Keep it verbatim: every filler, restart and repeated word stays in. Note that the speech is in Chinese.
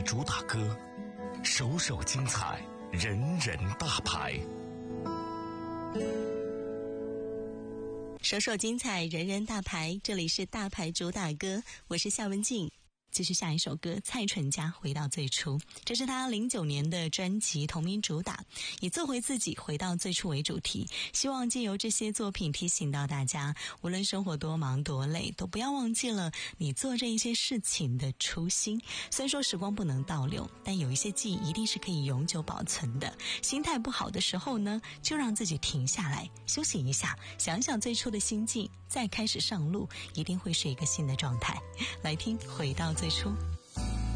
主打歌，首首精彩，人人大牌。 首首精彩，人人大牌，这里是大牌主打歌，我是夏文静。继续下一首歌，蔡淳佳回到最初，这是他零九年的专辑同名主打，以做回自己回到最初为主题，希望借由这些作品提醒到大家，无论生活多忙多累，都不要忘记了你做这一些事情的初心。虽然说时光不能倒流，但有一些记忆一定是可以永久保存的。心态不好的时候呢，就让自己停下来休息一下，想想最初的心境，再开始上路，一定会是一个新的状态。来听回到最初。